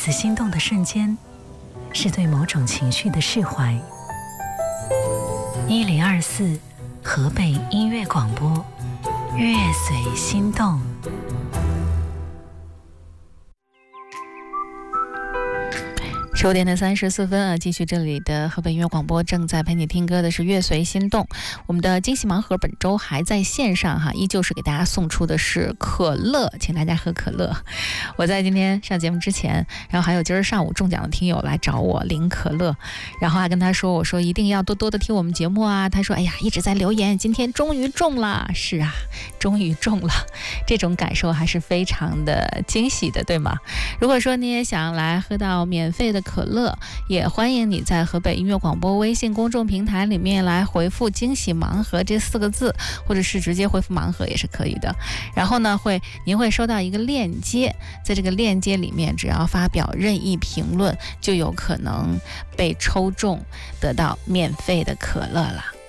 此心动的瞬间，是对某种情绪的释怀。1024河北音乐广播，乐随心动。15点的34分啊，继续这里的河北音乐广播，正在陪你听歌的是乐随心动。我们的惊喜盲盒本周还在线上哈，依旧是给大家送出的是可乐，请大家喝可乐。我在今天上节目之前，然后还有今儿上午中奖的听友来找我领可乐，然后还跟他说，我说一定要多多的听我们节目啊。他说哎呀，一直在留言，今天终于中了。是啊，终于中了，这种感受还是非常的惊喜的，对吗？如果说你也想来喝到免费的可乐，也欢迎你在河北音乐广播微信公众平台里面来回复惊喜盲盒这4个字，或者是直接回复盲盒也是可以的。然后呢，您会收到一个链接，在这个链接里面只要发表任意评论，就有可能被抽中得到免费的可乐了。